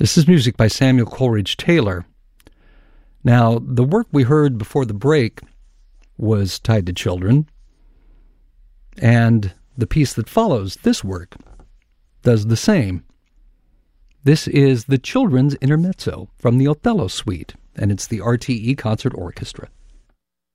This is music by Samuel Coleridge Taylor. Now, the work we heard before the break was tied to children, and the piece that follows this work does the same. This is the Children's Intermezzo from the Othello Suite, and it's the RTE Concert Orchestra.